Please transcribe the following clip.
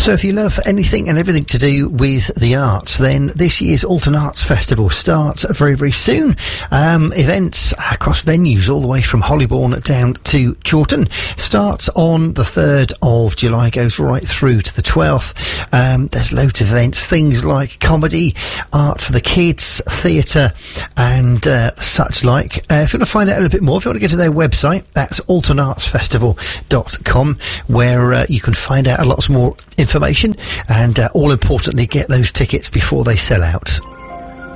So if you love anything and everything to do with the arts, then this year's Alton Arts Festival starts very, very soon. Events across venues all the way from Hollybourne down to Chawton starts on the 3rd of July, goes right through to the 12th. There's loads of events, things like comedy, art for the kids, theatre and such like. If you want to find out a little bit more, if you want to go to their website, that's altonartsfestival.com, where you can find out a lot more information and all importantly get those tickets before they sell out.